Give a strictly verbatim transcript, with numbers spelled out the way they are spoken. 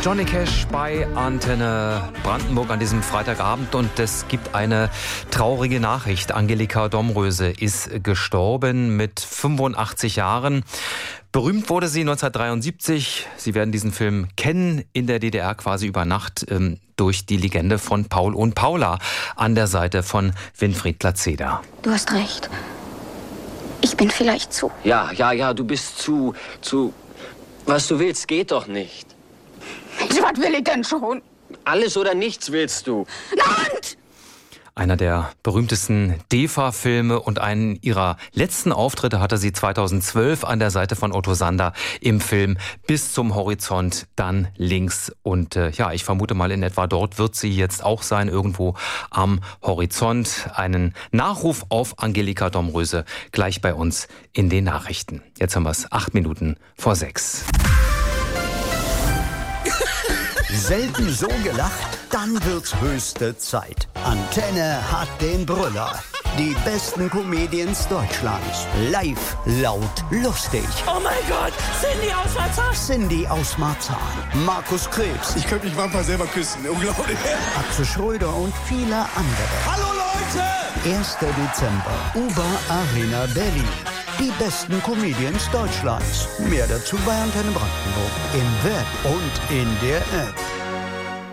Johnny Cash bei Antenne Brandenburg an diesem Freitagabend und es gibt eine traurige Nachricht. Angelika Domröse ist gestorben mit fünfundachtzig Jahren. Berühmt wurde sie neunzehnhundertdreiundsiebzig. Sie werden diesen Film kennen, in der D D R quasi über Nacht ähm, durch die Legende von Paul und Paula an der Seite von Winfried Glatzeder. Du hast recht. Ich bin vielleicht zu. Ja, ja, ja, du bist zu, zu... Was du willst, geht doch nicht. Was will ich denn schon? Alles oder nichts willst du. Land! Einer der berühmtesten D E F A-Filme und einen ihrer letzten Auftritte hatte sie zweitausendzwölf an der Seite von Otto Sander im Film Bis zum Horizont, dann links. Und äh, ja, ich vermute mal, in etwa dort wird sie jetzt auch sein, irgendwo am Horizont. Einen Nachruf auf Angelika Domröse gleich bei uns in den Nachrichten. Jetzt haben wir es acht Minuten vor sechs. Selten so gelacht, dann wird's höchste Zeit. Antenne hat den Brüller. Die besten Comedians Deutschlands. Live, laut, lustig. Oh mein Gott, Cindy aus Marzahn. Cindy aus Marzahn. Markus Krebs. Ich könnte mich manchmal selber küssen. Unglaublich. Axel Schröder und viele andere. Hallo Leute! erster Dezember. U-Bahn Arena Berlin. Die besten Comedians Deutschlands. Mehr dazu bei Antenne Brandenburg. Im Web und in der App.